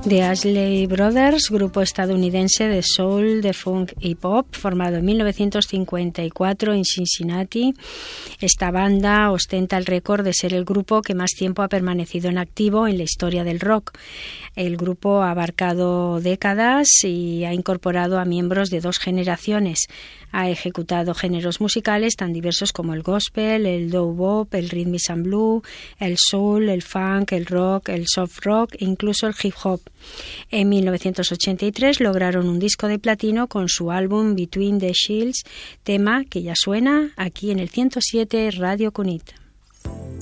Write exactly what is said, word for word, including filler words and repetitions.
The Isley Brothers, grupo estadounidense de soul, de funk y pop, formado en mil novecientos cincuenta y cuatro en Cincinnati. Esta banda ostenta el récord de ser el grupo que más tiempo ha permanecido en activo en la historia del rock. El grupo ha abarcado décadas y ha incorporado a miembros de dos generaciones. Ha ejecutado géneros musicales tan diversos como el gospel, el doo-wop, el rhythm and blues, el soul, el funk, el rock, el soft rock e incluso el hip hop. En mil novecientos ochenta y tres lograron un disco de platino con su álbum Between the Shields, tema que ya suena aquí en el ciento siete Radio Cunit.